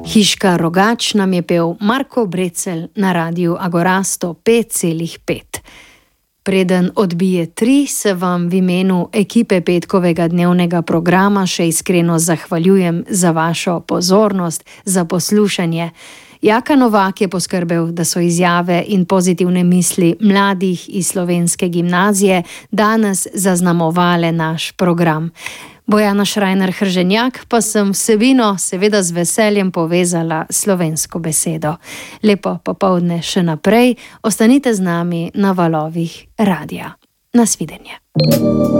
Hiška Rogač nam je pel Marko Brecelj na Radiu Agora 105,5. Preden odbije 3, se vam v imenu ekipe petkovega dnevnega programa še iskreno zahvaljujem za vašo pozornost, za poslušanje. Jaka Novak je poskrbel, da so izjave in pozitivne misli mladih iz slovenske gimnazije danes zaznamovale naš program. Bojana Šrajner-Hrženjak pa sem vsebino seveda z veseljem povezala slovensko besedo. Lepo popoldne še naprej, ostanite z nami na valovih radia. Nasvidenje.